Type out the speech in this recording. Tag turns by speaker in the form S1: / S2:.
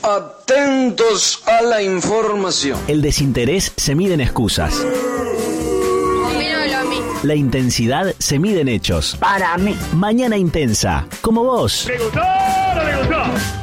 S1: Atentos a la información.
S2: El desinterés se mide en excusas.
S3: Opínalo a mí.
S2: La intensidad se mide en hechos.
S4: Para mí.
S2: Mañana intensa, como vos.
S5: ¿Le gustó o no le gustó?